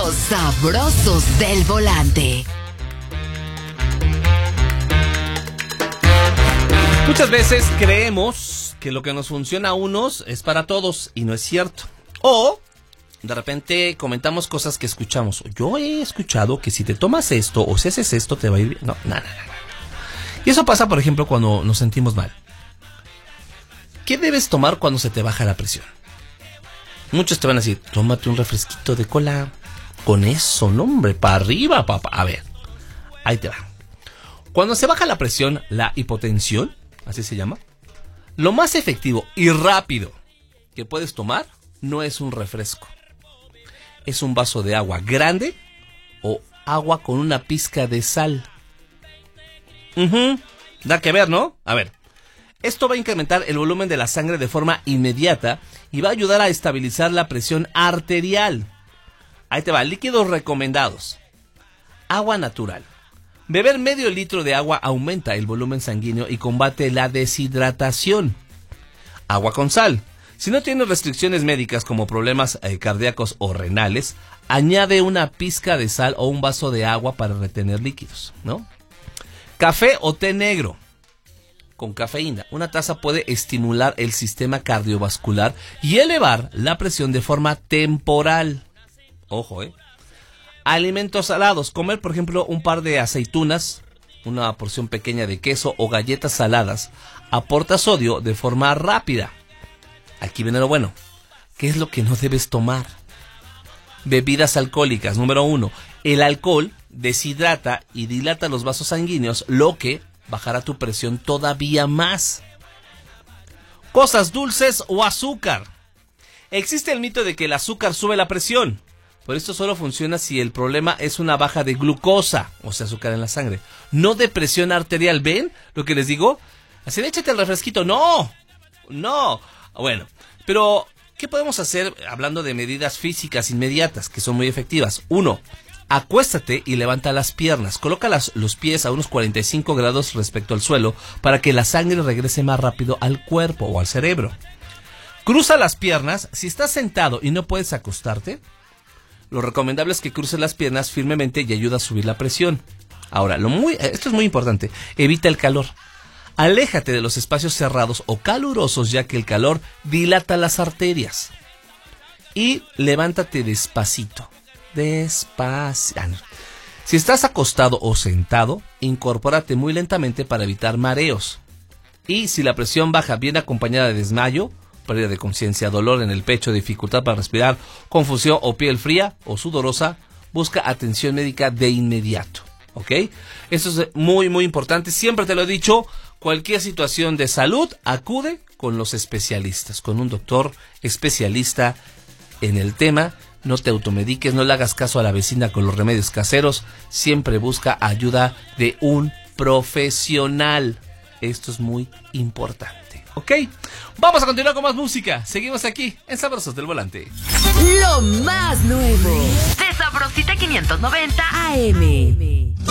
Los sabrosos del volante. Muchas veces creemos que lo que nos funciona a unos es para todos y no es cierto. O de repente comentamos cosas que escuchamos. Yo he escuchado que si te tomas esto o si haces esto te va a ir bien. No, nada. Y eso pasa, por ejemplo, cuando nos sentimos mal. ¿Qué debes tomar cuando se te baja la presión? Muchos te van a decir, tómate un refresquito de cola. Con eso, no hombre, para arriba, papá. A ver, ahí te va. Cuando se baja la presión, la hipotensión, así se llama, lo más efectivo y rápido que puedes tomar no es un refresco. Es un vaso de agua grande o agua con una pizca de sal. Da que ver, ¿no? A ver. Esto va a incrementar el volumen de la sangre de forma inmediata y va a ayudar a estabilizar la presión arterial. Ahí te va, líquidos recomendados. Agua natural. Beber medio litro de agua aumenta el volumen sanguíneo y combate la deshidratación. Agua con sal. Si no tienes restricciones médicas como problemas cardíacos o renales, añade una pizca de sal o un vaso de agua para retener líquidos, ¿no? Café o té negro con cafeína. Una taza puede estimular el sistema cardiovascular y elevar la presión de forma temporal. Ojo, Alimentos salados. Comer, por ejemplo, un par de aceitunas, una porción pequeña de queso o galletas saladas aporta sodio de forma rápida. Aquí viene lo bueno. ¿Qué es lo que no debes tomar? Bebidas alcohólicas. Número 1. El alcohol deshidrata y dilata los vasos sanguíneos, lo que bajará tu presión todavía más. Cosas dulces o azúcar. Existe el mito de que el azúcar sube la presión. Pero esto solo funciona si el problema es una baja de glucosa, o sea, azúcar en la sangre, no de presión arterial. ¿Ven lo que les digo? Así, échate el refresquito. No. Bueno, pero ¿qué podemos hacer hablando de medidas físicas inmediatas que son muy efectivas? 1. Acuéstate y levanta las piernas. Coloca los pies a unos 45 grados respecto al suelo para que la sangre regrese más rápido al cuerpo o al cerebro. Cruza las piernas. Si estás sentado y no puedes acostarte, lo recomendable es que cruces las piernas firmemente y ayuda a subir la presión. Ahora, esto es muy importante. Evita el calor. Aléjate de los espacios cerrados o calurosos, ya que el calor dilata las arterias. Y levántate despacito. Si estás acostado o sentado, incorpórate muy lentamente para evitar mareos. Y si la presión baja viene acompañada de desmayo, pérdida de conciencia, dolor en el pecho, dificultad para respirar, confusión o piel fría o sudorosa, busca atención médica de inmediato. ¿Ok? Eso es muy, muy importante. Siempre te lo he dicho, cualquier situación de salud, acude con los especialistas, con un doctor especialista en el tema. No te automediques, no le hagas caso a la vecina con los remedios caseros. Siempre busca ayuda de un profesional. Esto es muy importante. ¿Ok? Vamos a continuar con más música. Seguimos aquí en Sabrosos del Volante. Lo más nuevo de Sabrosita 590 AM.